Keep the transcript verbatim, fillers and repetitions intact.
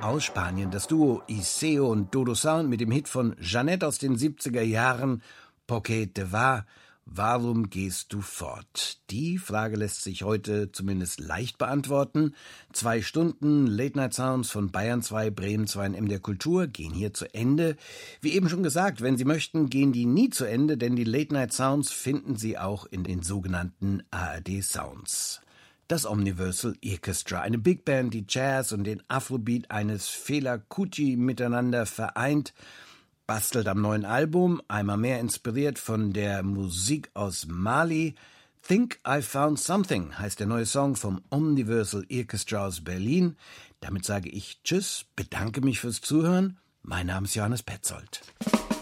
aus Spanien. Das Duo Iseo und Dodo Sound mit dem Hit von Jeanette aus den siebziger Jahren, Porque te va, warum gehst du fort? Die Frage lässt sich heute zumindest leicht beantworten. Zwei Stunden Late-Night-Sounds von Bayern zwei, Bremen zwei und M D R Kultur gehen hier zu Ende. Wie eben schon gesagt, wenn Sie möchten, gehen die nie zu Ende, denn die Late-Night-Sounds finden Sie auch in den sogenannten A R D-Sounds. Das Omniversal Orchestra, eine Big Band, die Jazz und den Afrobeat eines Fela Kuti miteinander vereint, bastelt am neuen Album, einmal mehr inspiriert von der Musik aus Mali. Think I Found Something heißt der neue Song vom Omniversal Orchestra aus Berlin. Damit sage ich Tschüss, bedanke mich fürs Zuhören. Mein Name ist Johannes Petzold.